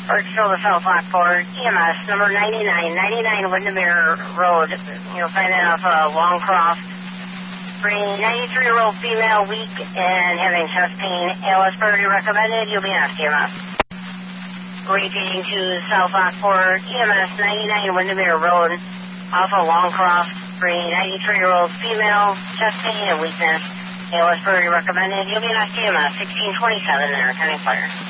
Birchville to South Lockport, EMS number 99 Windermere Road. You'll find that off Longcroft. Bringing 93-year-old female, weak and having chest pain. ALS priority recommended. You'll be asked EMS. Repeating to South Lockport, EMS 99 Windermere Road, off of Longcroft. Bringing 93-year-old female, chest pain and weakness. ALS priority recommended. You'll be asked EMS 1627 there, attending fire.